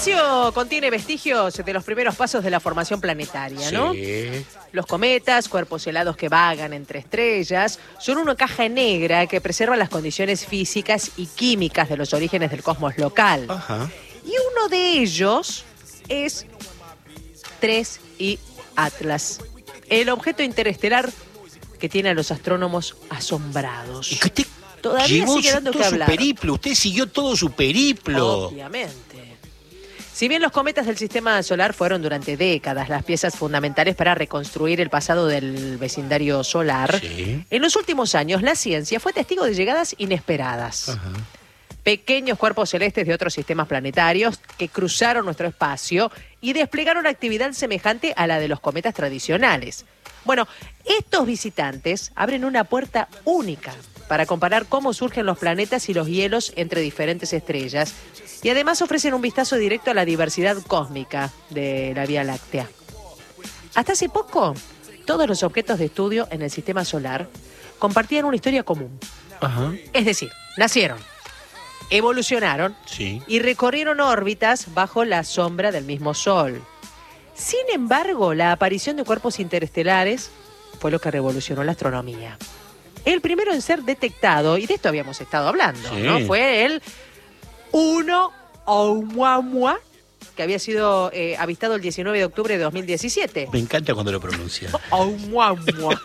espacio contiene vestigios de los primeros pasos de la formación planetaria, ¿no? Sí. Los cometas, cuerpos helados que vagan entre estrellas, son una caja negra que preserva las condiciones físicas y químicas de los orígenes del cosmos local. Ajá. Y uno de ellos es 3I Atlas, el objeto interestelar que tiene a los astrónomos asombrados. ¿Y que usted Todavía llevó sigue dando todo que su hablar. periplo? Usted siguió todo su periplo. Obviamente. Si bien los cometas del sistema solar fueron durante décadas las piezas fundamentales para reconstruir el pasado del vecindario solar, Sí. en los últimos años la ciencia fue testigo de llegadas inesperadas. Ajá. Pequeños cuerpos celestes de otros sistemas planetarios que cruzaron nuestro espacio y desplegaron actividad semejante a la de los cometas tradicionales. Bueno, estos visitantes abren una puerta única para comparar cómo surgen los planetas y los hielos entre diferentes estrellas, y además ofrecen un vistazo directo a la diversidad cósmica de la Vía Láctea. Hasta hace poco, todos los objetos de estudio en el sistema solar compartían una historia común. Ajá. Es decir, nacieron, evolucionaron Sí. y recorrieron órbitas bajo la sombra del mismo Sol. Sin embargo, la aparición de cuerpos interestelares fue lo que revolucionó la astronomía. El primero en ser detectado, y de esto habíamos estado hablando, Sí. ¿no? Fue el 1 Oumuamua, que había sido avistado el 19 de octubre de 2017. Me encanta cuando lo pronuncia. Oumuamua.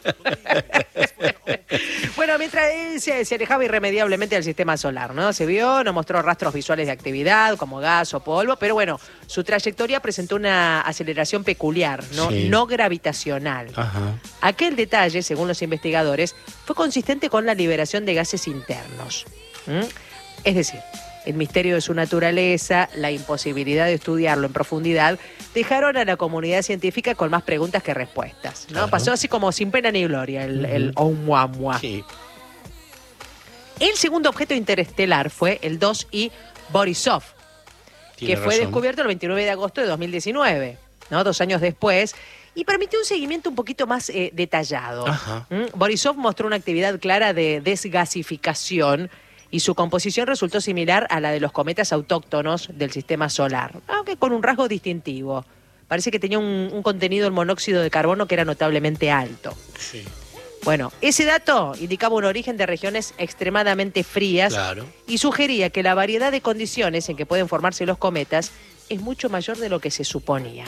Bueno, mientras él se alejaba irremediablemente del sistema solar, ¿no? Se vio, no mostró rastros visuales de actividad, como gas o polvo, pero bueno, su trayectoria presentó una aceleración peculiar, ¿no? Sí. No gravitacional. Ajá. Aquel detalle, según los investigadores, fue consistente con la liberación de gases internos. ¿Mm? Es decir, el misterio de su naturaleza, la imposibilidad de estudiarlo en profundidad, dejaron a la comunidad científica con más preguntas que respuestas, ¿no? Claro. Pasó así como sin pena ni gloria el Oumuamua. Sí. El segundo objeto interestelar fue el 2I Borisov, Tiene que fue razón. descubierto el 29 de agosto de 2019, ¿no? 2 años después, y permitió un seguimiento un poquito más detallado. Ajá. Borisov mostró una actividad clara de desgasificación y su composición resultó similar a la de los cometas autóctonos del sistema solar, aunque con un rasgo distintivo. Parece que tenía un contenido en monóxido de carbono que era notablemente alto. Sí. Bueno, ese dato indicaba un origen de regiones extremadamente frías Claro. y sugería que la variedad de condiciones en que pueden formarse los cometas es mucho mayor de lo que se suponía.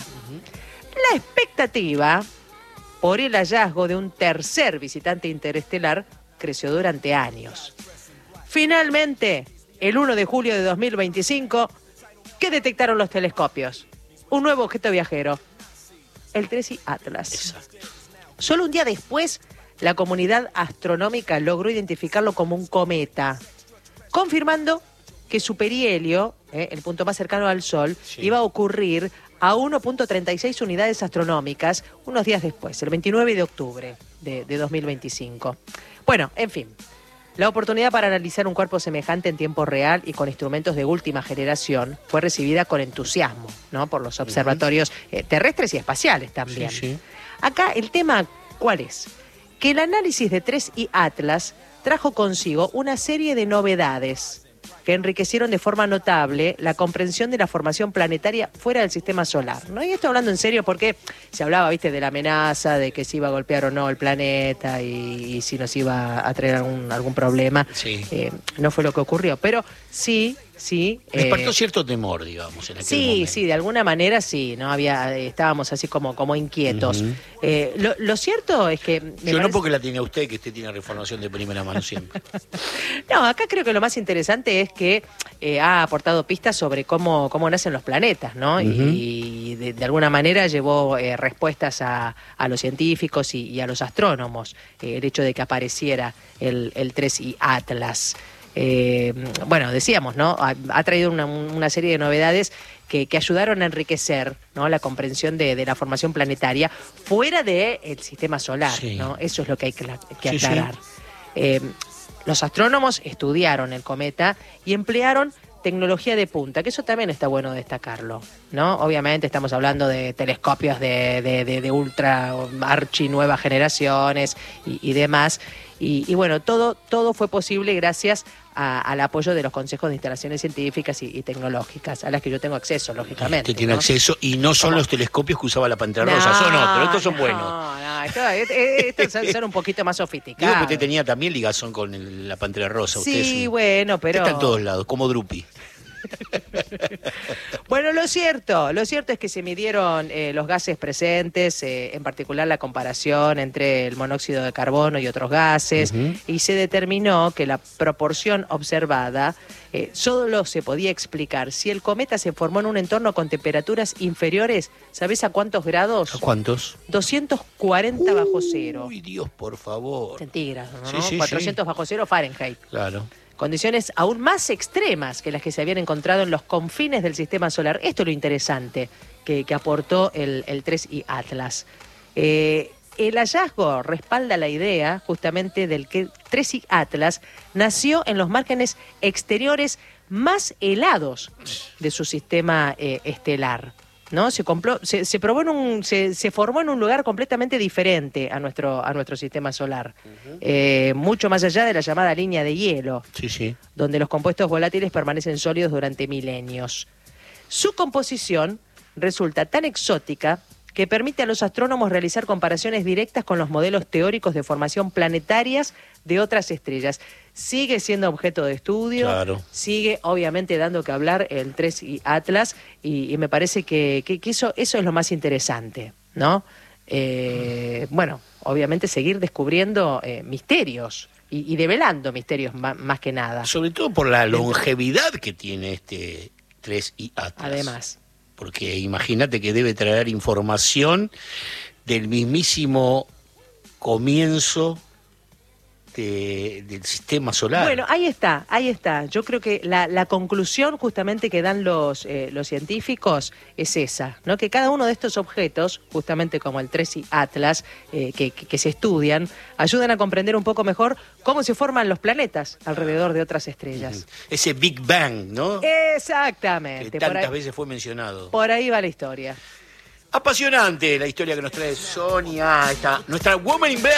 La expectativa por el hallazgo de un tercer visitante interestelar creció durante años. Finalmente, el 1 de julio de 2025, ¿qué detectaron los telescopios? Un nuevo objeto viajero, el 3I Atlas. Exacto. Solo un día después, la comunidad astronómica logró identificarlo como un cometa, confirmando que su perihelio, el punto más cercano al Sol, Sí. iba a ocurrir a 1.36 unidades astronómicas unos días después, el 29 de octubre de 2025. Bueno, en fin, la oportunidad para analizar un cuerpo semejante en tiempo real y con instrumentos de última generación fue recibida con entusiasmo, ¿no? Por los observatorios terrestres y espaciales también. Sí, sí. Acá el tema, ¿cuál es? Que el análisis de 3I Atlas trajo consigo una serie de novedades que enriquecieron de forma notable la comprensión de la formación planetaria fuera del sistema solar, ¿no? Y esto hablando en serio porque se hablaba, viste, de la amenaza, de que se iba a golpear o no el planeta y si nos iba a traer algún problema. Sí. No fue lo que ocurrió, pero sí. Despertó cierto temor, digamos, en aquel momento. Sí, de alguna manera sí, ¿no? Estábamos así como inquietos. Ujú. Lo cierto es que... me Yo no parece- porque la tiene usted, que usted tiene información de primera mano siempre. No, acá creo que lo más interesante es que ha aportado pistas sobre cómo nacen los planetas, ¿no? Ujú. Y de alguna manera llevó respuestas a los científicos y a los astrónomos, el hecho de que apareciera el 3I Atlas. Bueno, decíamos, ¿no? Ha traído una serie de novedades que ayudaron a enriquecer, ¿no? La comprensión de la formación planetaria fuera del sistema solar, Sí. ¿no? Eso es lo que hay que Sí, sí. aclarar. Los astrónomos estudiaron el cometa y emplearon tecnología de punta, que eso también está bueno destacarlo, ¿no? Obviamente estamos hablando de telescopios de ultra, archi nuevas generaciones y demás. Y bueno, todo fue posible gracias al apoyo de los consejos de instalaciones científicas y tecnológicas, a las que yo tengo acceso, lógicamente. Usted tiene acceso, y no son los telescopios que usaba la Pantera Rosa, son otros, estos son buenos. No, estos son un poquito más sofisticados. Digo que usted tenía también ligazón con la Pantera Rosa. Sí, bueno, pero... Está en todos lados, como Drupi. Bueno, lo cierto es que se midieron los gases presentes, en particular la comparación entre el monóxido de carbono y otros gases, y se determinó que la proporción observada solo se podía explicar si el cometa se formó en un entorno con temperaturas inferiores, ¿sabés a cuántos grados? ¿A cuántos? 240 bajo cero. Uy, Dios, por favor. Centígrados, Sí, ¿no? sí, 400 bajo cero Fahrenheit. Claro. Condiciones aún más extremas que las que se habían encontrado en los confines del sistema solar. Esto es lo interesante que aportó el 3I Atlas. El hallazgo respalda la idea justamente del que 3I Atlas nació en los márgenes exteriores más helados de su sistema estelar, ¿no? Se formó en un lugar completamente diferente a nuestro sistema solar, mucho más allá de la llamada línea de hielo, Sí. donde los compuestos volátiles permanecen sólidos durante milenios. Su composición resulta tan exótica que permite a los astrónomos realizar comparaciones directas con los modelos teóricos de formación planetarias de otras estrellas. Sigue siendo objeto de estudio, Claro. Sigue obviamente dando que hablar el 3I Atlas, y me parece que eso es lo más interesante, ¿no? Bueno, obviamente seguir descubriendo misterios y develando misterios más que nada. Sobre todo por la longevidad que tiene este 3I Atlas. Además. Porque imagínate que debe traer información del mismísimo comienzo del sistema solar. Bueno, ahí está. Yo creo que la conclusión justamente que dan los científicos es esa, ¿no? Que cada uno de estos objetos, justamente como el 3I Atlas, que se estudian, ayudan a comprender un poco mejor cómo se forman los planetas alrededor de otras estrellas. Ese Big Bang, ¿no? Exactamente. Que tantas veces fue mencionado. Por ahí va la historia. Apasionante la historia que nos trae Sonia, nuestra Woman in Black.